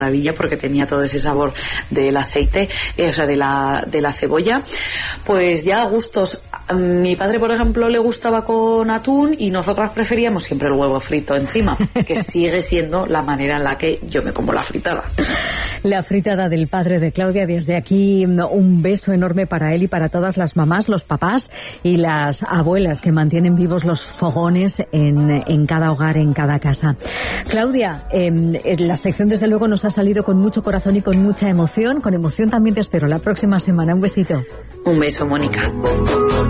maravilla porque tenía todo ese sabor del aceite, o sea, de la cebolla. Pues ya a gustos. Mi padre, por ejemplo, le gustaba con atún y nosotras preferíamos siempre el huevo frito encima, que sigue siendo la manera en la que yo me como la fritada. La fritada del padre de Claudia, desde aquí un beso enorme para él y para todas las mamás, los papás y las abuelas que mantienen vivos los fogones en cada hogar, en cada casa. Claudia, la sección desde luego nos ha salido con mucho corazón y con mucha emoción. Con emoción también te espero la próxima semana. Un besito. Un beso, Mónica.